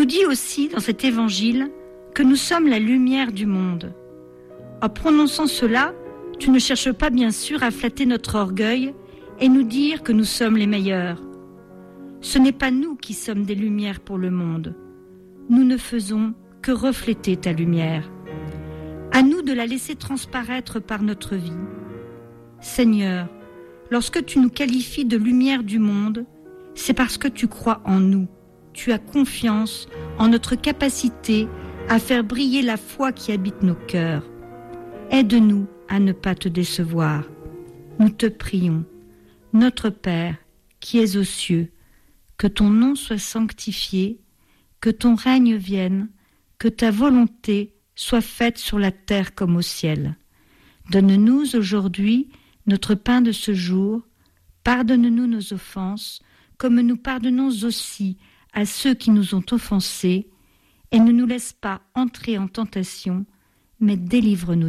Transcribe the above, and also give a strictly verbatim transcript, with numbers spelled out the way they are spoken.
dis aussi dans cet évangile que nous sommes la lumière du monde. En prononçant cela, tu ne cherches pas bien sûr à flatter notre orgueil et nous dire que nous sommes les meilleurs. Ce n'est pas nous qui sommes des lumières pour le monde. Nous ne faisons que refléter ta lumière. À nous de la laisser transparaître par notre vie. Seigneur, lorsque tu nous qualifies de lumière du monde, c'est parce que tu crois en nous. Tu as confiance en notre capacité à faire briller la foi qui habite nos cœurs. Aide-nous à ne pas te décevoir. Nous te prions, notre Père qui es aux cieux, que ton nom soit sanctifié, que ton règne vienne, que ta volonté soit faite sur la terre comme au ciel. Donne-nous aujourd'hui notre pain de ce jour, pardonne-nous nos offenses, comme nous pardonnons aussi à ceux qui nous ont offensés, et ne nous laisse pas entrer en tentation, mais délivre-nous